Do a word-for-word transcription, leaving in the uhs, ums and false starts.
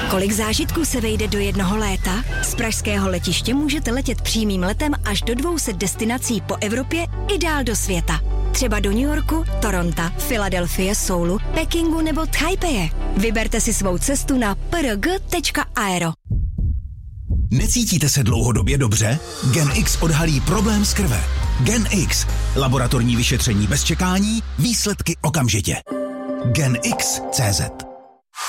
Kolik zážitků se vejde do jednoho léta? Z pražského letiště můžete letět přímým letem až do dvou set destinací po Evropě i dál do světa. Třeba do New Yorku, Toronto, Filadelfie, Soulu, Pekingu nebo Taipeje. Vyberte si svou cestu na p r g tečka aero. Necítíte se dlouhodobě dobře? Gen X odhalí problém z krve. Gen X. Laboratorní vyšetření bez čekání, výsledky okamžitě. Gen X tečka cé zet